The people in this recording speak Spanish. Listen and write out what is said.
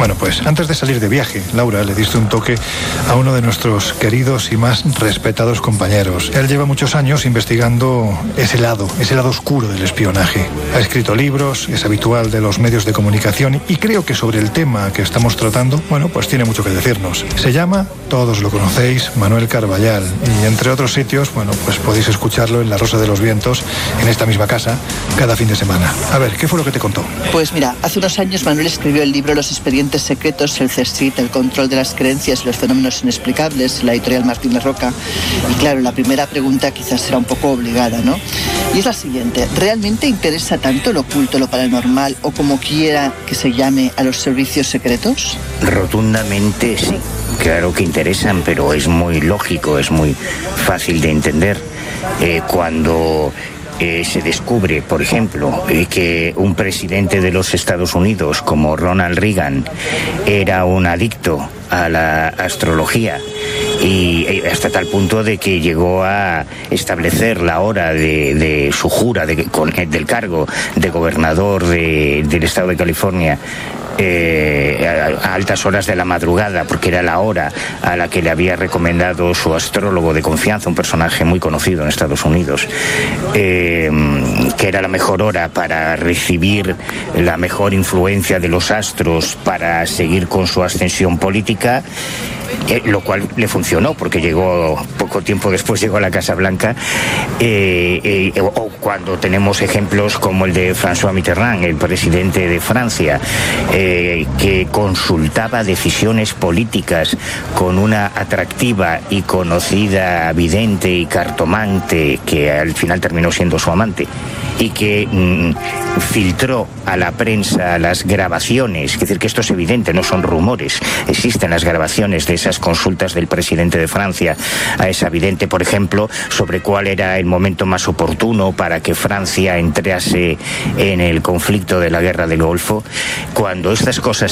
Bueno, pues antes de salir de viaje, Laura, le diste un toque a uno de nuestros queridos y más respetados compañeros. Él lleva muchos años investigando ese lado oscuro del espionaje. Ha escrito libros, es habitual de los medios de comunicación y creo que sobre el tema que estamos tratando, bueno, pues tiene mucho que decirnos. Se llama, todos lo conocéis, Manuel Carballal, y entre otros sitios, bueno, pues podéis escucharlo en La Rosa de los Vientos, en esta misma casa, cada fin de semana. A ver, ¿qué fue lo que te contó? Pues mira, hace unos años Manuel escribió el libro Los expedientes secretos, el CSIC, el control de las creencias y los fenómenos inexplicables, la editorial Martín Larroca. Y claro, la primera pregunta quizás será un poco obligada, ¿no? Y es la siguiente: ¿realmente interesa tanto lo oculto, lo paranormal o como quiera que se llame a los servicios secretos? Rotundamente sí. Claro que interesan, pero es muy lógico, es muy fácil de entender. Cuando se descubre, por ejemplo, que un presidente de los Estados Unidos como Ronald Reagan era un adicto a la astrología, y hasta tal punto de que llegó a establecer la hora de su jura del cargo de gobernador del estado de California a altas horas de la madrugada, porque era la hora a la que le había recomendado su astrólogo de confianza, un personaje muy conocido en Estados Unidos, que era la mejor hora para recibir la mejor influencia de los astros para seguir con su ascensión política. Lo cual le funcionó, porque poco tiempo después llegó a la Casa Blanca, o cuando tenemos ejemplos como el de François Mitterrand, el presidente de Francia, que consultaba decisiones políticas con una atractiva y conocida vidente y cartomante que al final terminó siendo su amante, y que filtró a la prensa las grabaciones. Es decir, que esto es evidente, no son rumores, existen las grabaciones de esas consultas del presidente de Francia a esa vidente, por ejemplo, sobre cuál era el momento más oportuno para que Francia entrase en el conflicto de la guerra del Golfo. Cuando estas cosas